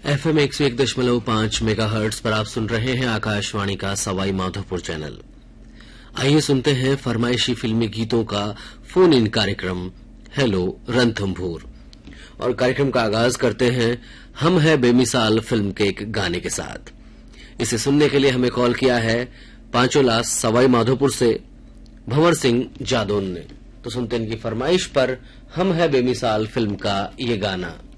FM 101.5 megahertz पर आप सुन रहे हैं आकाशवाणी का सवाई माधोपुर चैनल। आइए सुनते हैं फरमाइशी फिल्मी गीतों का फोन इन कार्यक्रम हेलो रणथंभोर। और कार्यक्रम का आगाज करते हैं हम है बेमिसाल फिल्म के एक गाने के साथ। इसे सुनने के लिए हमें कॉल किया है पांचोला सवाई माधोपुर से भंवर सिंह जादौन ने। तो सुनते हैं इनकी फरमाइश पर हम है बेमिसाल फिल्म का ये गाना।